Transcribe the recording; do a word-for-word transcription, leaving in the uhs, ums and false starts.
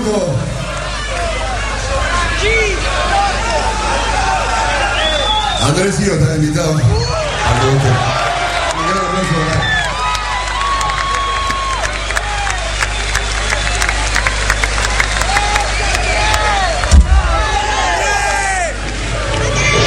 Mungo. Andrés Ciro está invitado. Un gran abrazo.